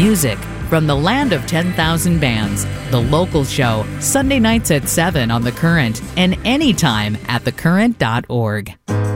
Music from the land of 10,000 bands. The Local Show, Sunday nights at 7 on The Current and anytime at thecurrent.org.